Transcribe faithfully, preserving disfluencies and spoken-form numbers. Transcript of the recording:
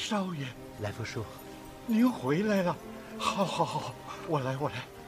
少爷， 来福叔， 您回来了，好，好，好，我来，我来。